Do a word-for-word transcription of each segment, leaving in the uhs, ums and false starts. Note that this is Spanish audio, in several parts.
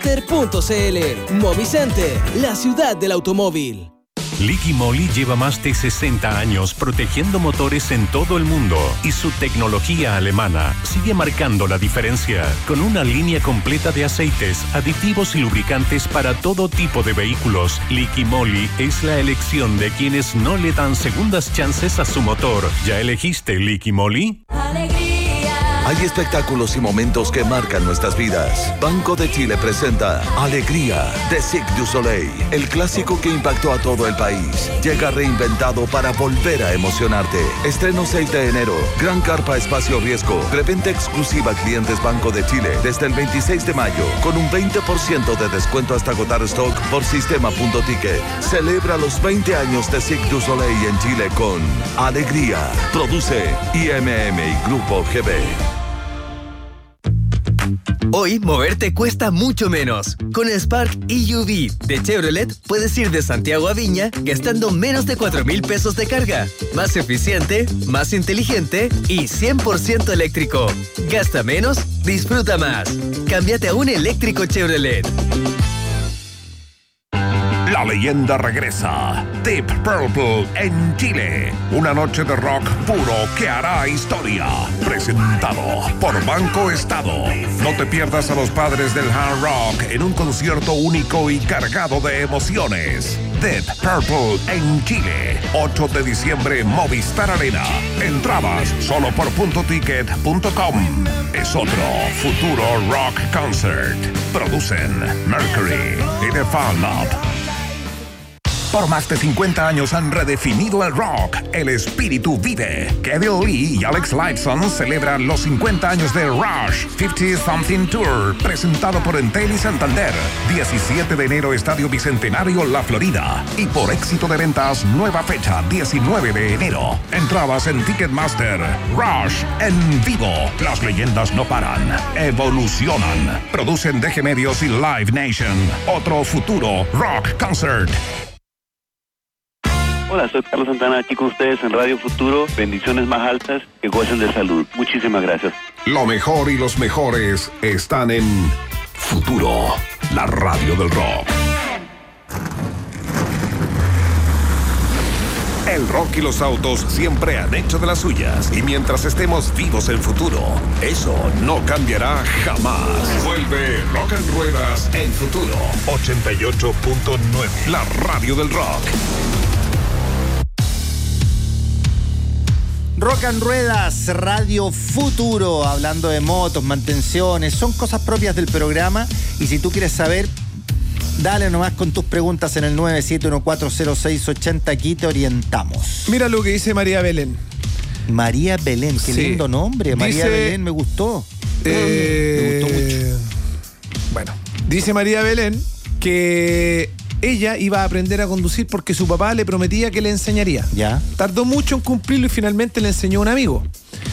punto c l. Movicenter, la ciudad del automóvil. Liqui Moly lleva más de sesenta años protegiendo motores en todo el mundo y su tecnología alemana sigue marcando la diferencia con una línea completa de aceites, aditivos y lubricantes para todo tipo de vehículos. Liqui Moly es la elección de quienes no le dan segundas chances a su motor. ¿Ya elegiste Liqui Moly? Hay espectáculos y momentos que marcan nuestras vidas. Banco de Chile presenta Alegría de Cirque du Soleil, el clásico que impactó a todo el país. Llega reinventado para volver a emocionarte. Estreno seis de enero. Gran carpa espacio riesgo. Preventa exclusiva a clientes Banco de Chile desde el veintiséis de mayo con un veinte por ciento de descuento hasta agotar stock por sistema punto ticket. Celebra los veinte años de Cirque du Soleil en Chile con Alegría. Produce I M M y Grupo G B. Hoy moverte cuesta mucho menos. Con Spark E U V de Chevrolet puedes ir de Santiago a Viña gastando menos de cuatro mil pesos de carga. Más eficiente, más inteligente y cien por ciento eléctrico. Gasta menos, disfruta más. Cámbiate a un eléctrico Chevrolet. La leyenda regresa. Deep Purple en Chile. Una noche de rock puro que hará historia. Presentado por Banco Estado. No te pierdas a los padres del hard rock en un concierto único y cargado de emociones. Deep Purple en Chile. ocho de diciembre, Movistar Arena. Entradas solo por punto ticket punto com. Es otro futuro rock concert. Producen Mercury y The Fan Lab. Por más de cincuenta años han redefinido el rock. El espíritu vive. Kevin Lee y Alex Lifeson celebran los cincuenta años de Rush cincuenta Something Tour, presentado por Entel y Santander. diecisiete de enero, Estadio Bicentenario, La Florida. Y por éxito de ventas, nueva fecha, diecinueve de enero. Entradas en Ticketmaster. Rush en vivo. Las leyendas no paran. Evolucionan. Producen D G Medios y Live Nation. Otro futuro rock concert. Hola, soy Carlos Santana, aquí con ustedes en Radio Futuro. Bendiciones más altas, que gocen de salud. Muchísimas gracias. Lo mejor y los mejores están en Futuro, la radio del rock. El rock y los autos siempre han hecho de las suyas. Y mientras estemos vivos en Futuro, eso no cambiará jamás. Vuelve Rock and Ruedas en Futuro. ochenta y ocho punto nueve. La radio del rock. Rock and Ruedas, Radio Futuro, hablando de motos, mantenciones, son cosas propias del programa. Y si tú quieres saber, dale nomás con tus preguntas en el nueve siete uno cuatro cero seis ocho cero, aquí te orientamos. Mira lo que dice María Belén. María Belén, qué sí. Lindo nombre. María dice, Belén, me gustó. Eh, me gustó mucho. Bueno, dice María Belén que ella iba a aprender a conducir porque su papá le prometía que le enseñaría. Ya. Tardó mucho en cumplirlo y finalmente le enseñó a un amigo.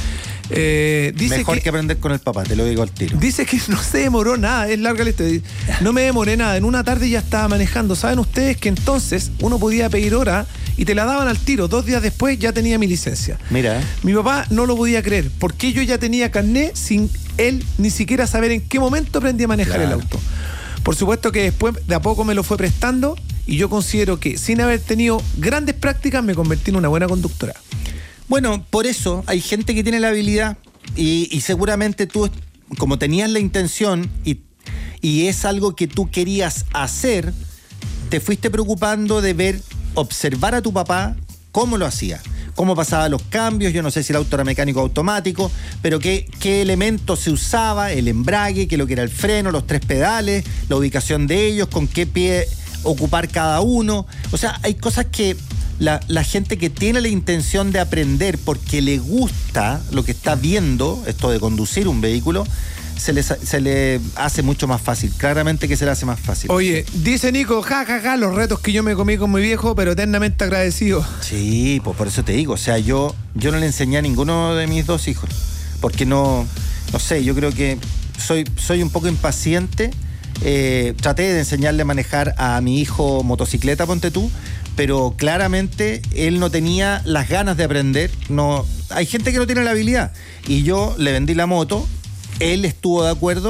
Eh, dice Mejor que, que aprender con el papá, te lo digo al tiro. Dice que no se demoró nada, es larga la historia. No me demoré nada, en una tarde ya estaba manejando. ¿Saben ustedes que entonces uno podía pedir hora y te la daban al tiro? Dos días después ya tenía mi licencia. Mira. Mi papá no lo podía creer, porque yo ya tenía carné sin él ni siquiera saber en qué momento aprendí a manejar claro. el auto. Por supuesto que después de a poco me lo fue prestando y yo considero que sin haber tenido grandes prácticas me convertí en una buena conductora. Bueno, por eso hay gente que tiene la habilidad y, y seguramente tú, como tenías la intención y, y es algo que tú querías hacer, te fuiste preocupando de ver, observar a tu papá cómo lo hacía. Cómo pasaba los cambios, yo no sé si el auto era mecánico o automático, pero qué, qué elementos se usaba, el embrague, qué lo que era el freno, los tres pedales, la ubicación de ellos, con qué pie ocupar cada uno. O sea, hay cosas que la, la gente que tiene la intención de aprender porque le gusta lo que está viendo, esto de conducir un vehículo, se le, se le hace mucho más fácil. Claramente que se le hace más fácil. Oye, dice Nico, ja, ja, ja, los retos que yo me comí con mi viejo, pero eternamente agradecido. Sí, pues por eso te digo. O sea, yo, yo no le enseñé a ninguno de mis dos hijos. Porque no, no sé, yo creo que soy, soy un poco impaciente. Eh, traté de enseñarle a manejar a mi hijo motocicleta, ponte tú, pero claramente él no tenía las ganas de aprender. No, hay gente que no tiene la habilidad. Y yo le vendí la moto. Él estuvo de acuerdo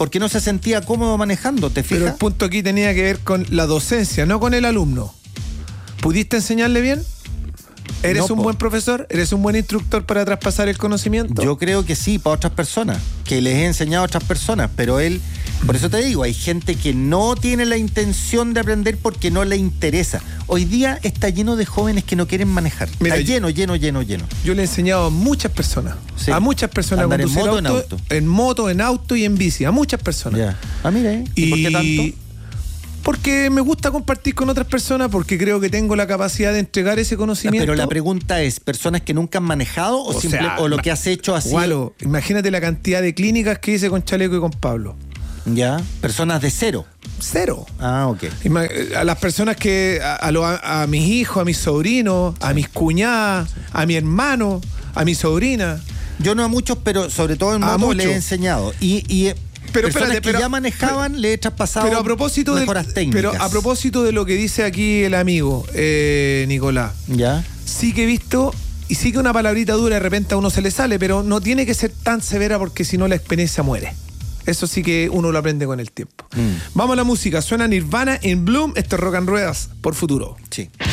porque no se sentía cómodo manejando, ¿te fijas? Pero el punto aquí tenía que ver con la docencia, no con el alumno. ¿Pudiste enseñarle bien? ¿Eres No, un po. buen profesor? ¿Eres un buen instructor para traspasar el conocimiento? Yo creo que sí, para otras personas, que les he enseñado a otras personas, pero él, por eso te digo, hay gente que no tiene la intención de aprender porque no le interesa. Hoy día está lleno de jóvenes que no quieren manejar. Mira, está lleno, lleno, lleno, lleno. Yo le he enseñado a muchas personas, Sí. a muchas personas a Andar en conducir moto o en auto, auto. en moto, en auto y en bici, a muchas personas. Ya. Ah, mire, ¿y, por qué tanto? Porque me gusta compartir con otras personas, porque creo que tengo la capacidad de entregar ese conocimiento. Pero la pregunta es, ¿personas que nunca han manejado o, O simple- sea, o lo que has hecho así? Gualo, imagínate la cantidad de clínicas que hice con Chaleco y con Pablo. Ya, personas de cero. Cero. Ah, ok. Ima- A las personas que, a, a, lo- a mis hijos, a mis sobrinos, a mis cuñadas, a mi hermano, a mi sobrina. Yo no a muchos, pero sobre todo en A moto les he muchos. enseñado. Y, y Pero personas espérate, que pero- ya manejaban le he traspasado Pero a propósito de, mejoras técnicas. pero a propósito de lo que dice aquí el amigo eh, Nicolás, ¿Ya? sí que he visto, y sí que una palabrita dura de repente a uno se le sale, pero no tiene que ser tan severa porque si no la experiencia muere. Eso sí que uno lo aprende con el tiempo. Mm. Vamos a la música. Suena Nirvana en Bloom. Esto es Rock and Ruedas por Futuro. Sí.